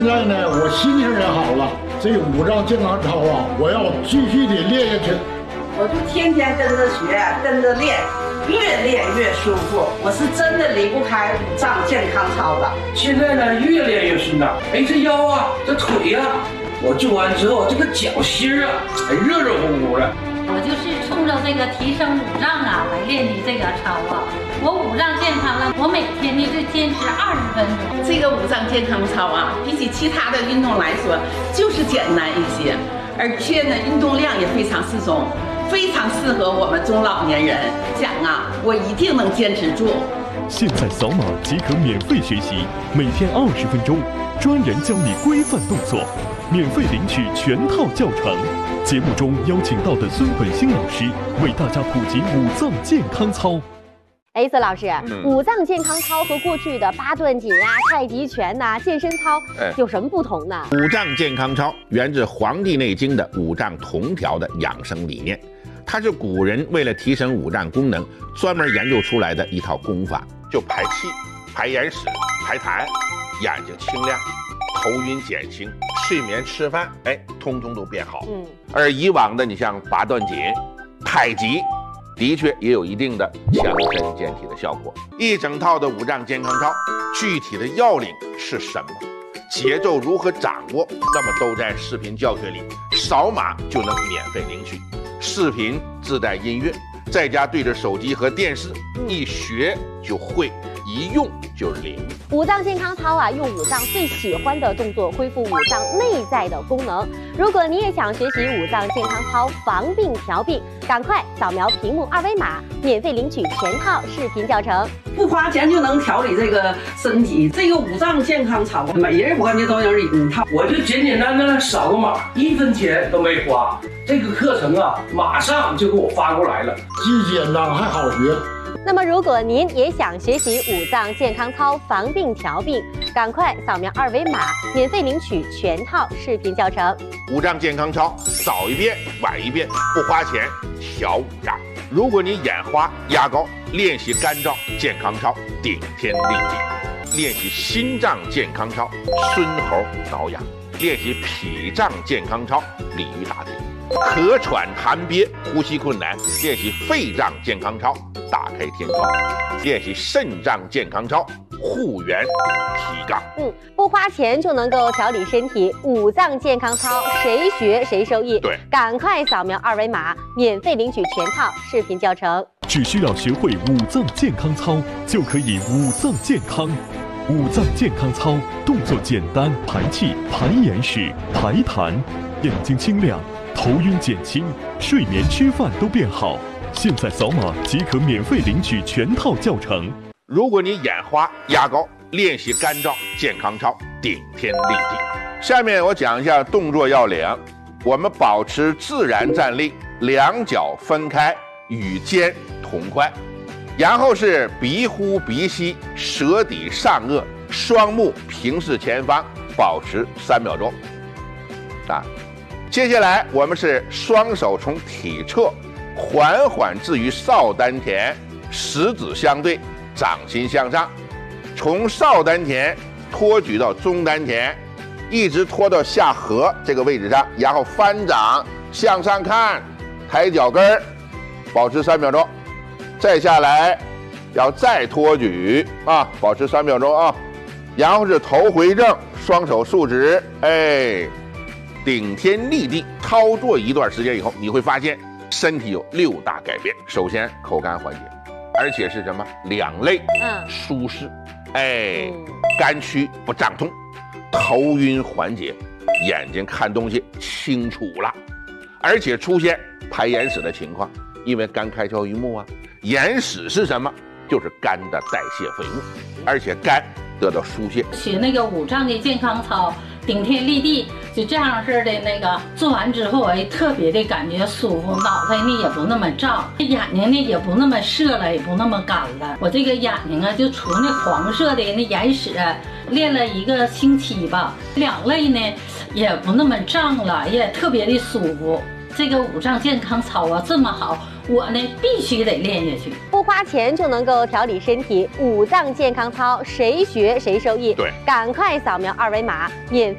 现在呢，我心情也好了，这五脏健康操啊，我要继续的练下去。 我就天天跟着学，跟着练，越练越舒服。我是真的离不开五脏健康操的。 现在呢，越练越顺当。哎，这腰啊，这腿啊，我做完之后，这个脚心啊，还热热乎乎的。 我就是冲着这个提升五脏啊来练的这个操啊。我五脏健康了，我每天呢就坚持20分钟。 这个五脏健康操啊，比起其他的运动来说，就是简单一些，而且呢，运动量也非常适中，非常适合我们中老年人。讲啊，我一定能坚持住。 现在扫码即可免费学习，每天20分钟，专人教你规范动作，免费领取全套教程。节目中邀请到的孙本兴老师为大家普及五脏健康操。 孙老师，五脏健康操和过去的八段锦啊、太极拳呐、健身操有什么不同呢？ 五脏健康操源自《黄帝内经》的五脏同调的养生理念，它是古人为了提升五脏功能专门研究出来的一套功法，就排气、排眼屎、排痰，眼睛清亮，头晕减轻，睡眠吃饭，通通都变好。而以往的你像八段锦、太极，的确也有一定的强身健体的效果。一整套的五脏健康操，具体的要领是什么？节奏如何掌握？那么都在视频教学里，扫码就能免费领取。视频自带音乐，在家对着手机和电视，一学就会，一用就灵。 五脏健康操啊，用五脏最喜欢的动作恢复五脏内在的功能。如果你也想学习五脏健康操防病调病，赶快扫描屏幕2维码，免费领取全套视频教程。 不花钱就能调理这个身体，这个五脏健康操，每人我感觉都能领一套。 我就简简单单的扫个码，1分钱都没花。这个课程啊，马上就给我发过来了， 既简单还好学。 那么，如果您也想学习五脏健康操防病调病，赶快扫描2维码，免费领取全套视频教程。 五脏健康操，早一遍晚一遍，不花钱调五脏。如果你眼花压高，练习肝脏健康操，顶天立地；练习心脏健康操，孙猴挠痒；练习脾脏健康操，鲤鱼打挺；咳喘痰憋，呼吸困难，练习肺脏健康操，打开天窗；练习肾脏健康操，护元提杠。 不花钱就能够调理身体，五脏健康操谁学谁受益。 对， 赶快扫描2维码，免费领取全套视频教程。 只需要学会五脏健康操，就可以五脏健康。五脏健康操动作简单，排气、排眼屎、排痰，眼睛清亮，头晕减轻，睡眠吃饭都变好。现在扫码即可免费领取全套教程。 如果你眼花压高，练习肝脏健康操，顶天立地。下面我讲一下动作要领。我们保持自然站立，两脚分开，与肩同宽，然后是鼻呼鼻吸，舌抵上颚，双目平视前方，保持3秒钟。接下来我们是双手从体侧缓缓置于少丹田，食指相对，掌心向上，从少丹田托举到中丹田，一直拖到下颌这个位置上，然后翻掌向上看，抬脚跟儿，保持3秒钟。再下来要再托举保持3秒钟啊。然后是头回正，双手竖直，顶天立地。操作一段时间以后，你会发现身体有6大改变。首先口干缓解，而且是什么？两肋舒适，肝区不胀痛，头晕缓解，眼睛看东西清楚了，而且出现排眼屎的情况，因为肝开窍于目啊。眼屎是什么？就是肝的代谢废物，而且肝得到疏泄。 学那个五脏的健康操，顶天立地，就这样式的那个做完之后，特别的感觉舒服，脑袋呢也不那么胀，眼睛呢也不那么涩了，也不那么干了。我这个眼睛啊，就除那黄色的那眼屎，练了1个星期吧，两肋呢也不那么胀了，也特别的舒服。这个五脏健康操啊这么好，我呢必须得练下去。 不花钱就能够调理身体，五脏健康操谁学谁受益。 对， 赶快扫描2维码，免费